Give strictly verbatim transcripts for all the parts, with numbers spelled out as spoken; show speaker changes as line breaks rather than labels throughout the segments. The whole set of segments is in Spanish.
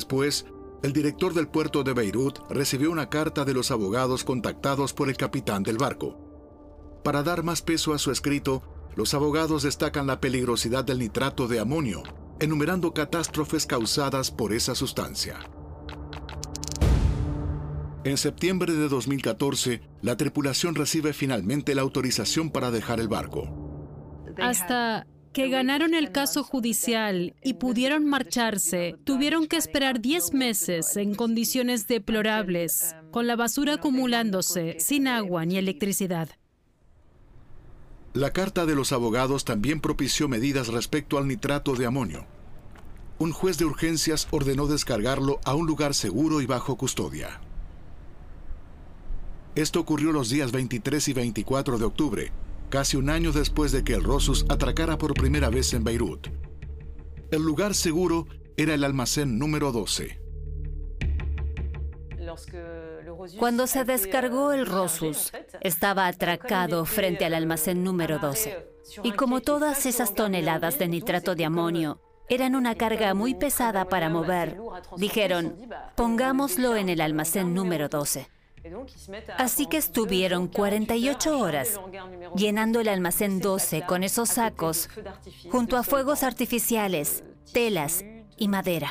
después, el director del puerto de Beirut recibió una carta de los abogados contactados por el capitán del barco. Para dar más peso a su escrito, los abogados destacan la peligrosidad del nitrato de amonio, enumerando catástrofes causadas por esa sustancia. En septiembre de dos mil catorce, la tripulación recibe finalmente la autorización para dejar el barco.
Hasta que ganaron el caso judicial y pudieron marcharse, tuvieron que esperar diez meses en condiciones deplorables, con la basura acumulándose, sin agua ni electricidad.
La carta de los abogados también propició medidas respecto al nitrato de amonio. Un juez de urgencias ordenó descargarlo a un lugar seguro y bajo custodia. Esto ocurrió los días veintitrés y veinticuatro de octubre, casi un año después de que el Rosus atracara por primera vez en Beirut. El lugar seguro era el almacén número doce.
Cuando se descargó el Rosus, estaba atracado frente al almacén número doce. Y como todas esas toneladas de nitrato de amonio eran una carga muy pesada para mover, dijeron, pongámoslo en el almacén número doce. Así que estuvieron cuarenta y ocho horas llenando el almacén doce con esos sacos, junto a fuegos artificiales, telas y madera.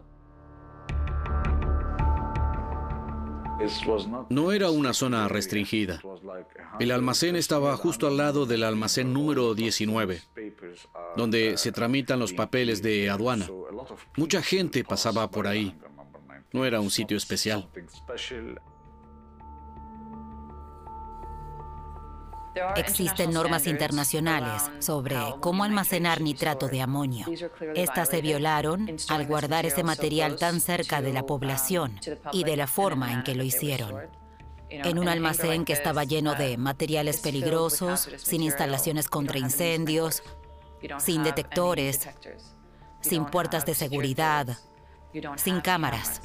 No era una zona restringida. El almacén estaba justo al lado del almacén número diecinueve, donde se tramitan los papeles de aduana. Mucha gente pasaba por ahí. No era un sitio especial.
Existen normas internacionales sobre cómo almacenar nitrato de amonio. Estas se violaron al guardar ese material tan cerca de la población y de la forma en que lo hicieron. En un almacén que estaba lleno de materiales peligrosos, sin instalaciones contra incendios, sin detectores, sin puertas de seguridad, sin cámaras.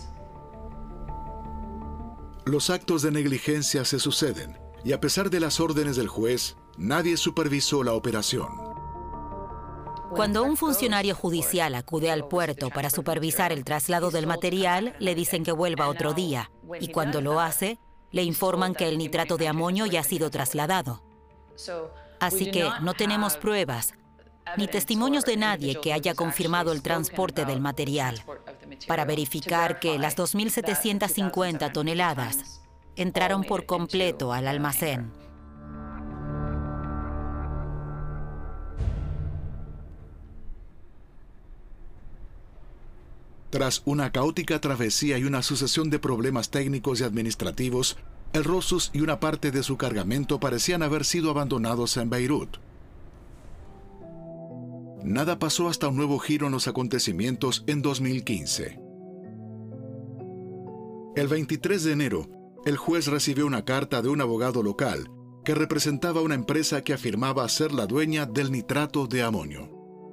Los actos de negligencia se suceden. Y a pesar de las órdenes del juez, nadie supervisó la operación.
Cuando un funcionario judicial acude al puerto para supervisar el traslado del material, le dicen que vuelva otro día. Y cuando lo hace, le informan que el nitrato de amonio ya ha sido trasladado. Así que no tenemos pruebas, ni testimonios de nadie que haya confirmado el transporte del material, para verificar que las dos mil setecientas cincuenta toneladas entraron por completo al almacén.
Tras una caótica travesía y una sucesión de problemas técnicos y administrativos, el Rosus y una parte de su cargamento parecían haber sido abandonados en Beirut. Nada pasó hasta un nuevo giro en los acontecimientos en dos mil quince. El veintitrés de enero, el juez recibió una carta de un abogado local que representaba una empresa que afirmaba ser la dueña del nitrato de amonio.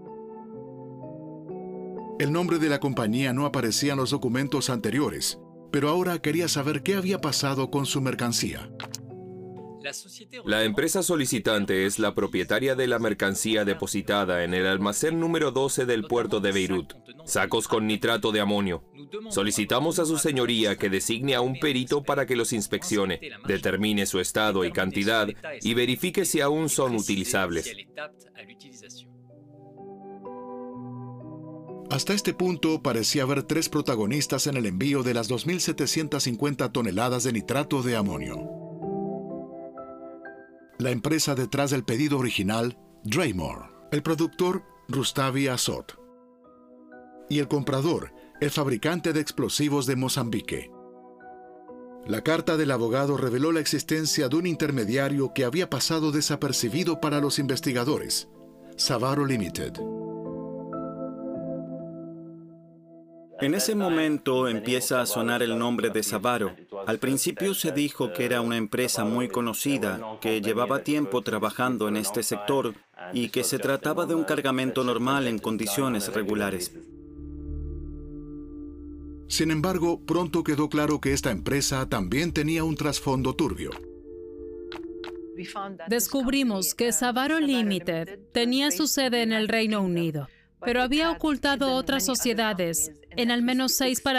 El nombre de la compañía no aparecía en los documentos anteriores, pero ahora quería saber qué había pasado con su mercancía.
La empresa solicitante es la propietaria de la mercancía depositada en el almacén número doce del puerto de Beirut, sacos con nitrato de amonio. Solicitamos a su señoría que designe a un perito para que los inspeccione, determine su estado y cantidad y verifique si aún son utilizables.
Hasta este punto parecía haber tres protagonistas en el envío de las dos mil setecientas cincuenta toneladas de nitrato de amonio. La empresa detrás del pedido original, Draymore, el productor, Rustavi Azot, y el comprador, el fabricante de explosivos de Mozambique. La carta del abogado reveló la existencia de un intermediario que había pasado desapercibido para los investigadores, Savaro Limited.
En ese momento empieza a sonar el nombre de Savaro. Al principio se dijo que era una empresa muy conocida, que llevaba tiempo trabajando en este sector y que se trataba de un cargamento normal en condiciones regulares.
Sin embargo, pronto quedó claro que esta empresa también tenía un trasfondo turbio.
Descubrimos que Savaro Limited tenía su sede en el Reino Unido, pero había ocultado otras sociedades en al menos seis paraísos